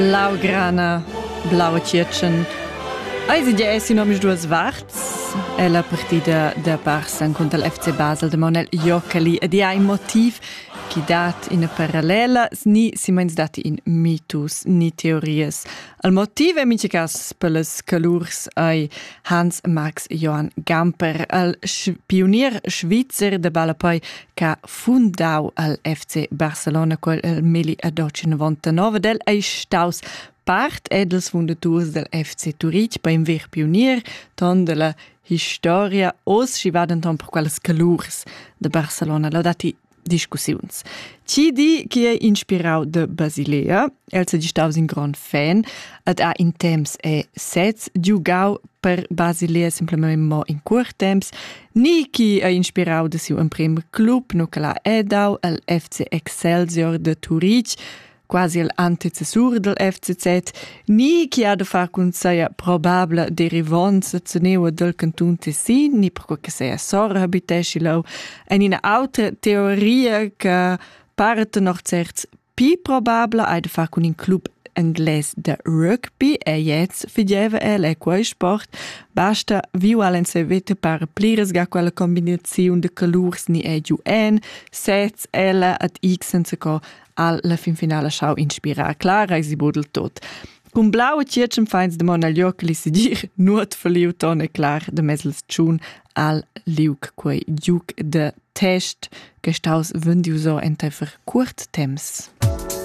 Blaugrana, blaue Tschirtschen. Also die essen noch mit duas Warts. La partida da Barça contra il FC Basel de Manuel Jockeli ed ha un motiv che dat in parallela ni si meins dati in mitus ni teorias. Il motiv è mince cas per les calurs ai Hans Max Johann Gamper, il pionier svizzer de Ballapoi che fundau al FC Barcelona quel 1899 del ei staus part dels fundaturs del FC Zurich beim ver pionier ton de la historia os si vaden ton per quelles calurs de Barcelona la dati discussiuns. Ci di che è inspirau de Basilea, el se gistaus in gran fan, ed ha in temps e sets giugau per Basilea simplement mo in curt temps, ni chi è inspirau de siu prim club, no che la edau, el FC Excelsior de Zurich, quasi l'antecessur del FCZ, ni chi ha da far con sia probabile derivanza ceneva del Canton Tessin, ni per che sia sora abitescilo, e in un'altra teoria che parte noch certs pi probabile ha da far con un club inglese de rugby, e jetzt fideva e quel sport, basta viu alen se vete per plires ga quella combinazione de calurs ni e UN, sets, ella at x senza co alla fin finale schau inspirar. Clara e si bodel tot. Con blaue Tschirtschen feins de Manuel Jockeli si dir nuot verliu tonne klar de mesels tschun al liuk quei giug de test che staus vendiu so enter kurt temps.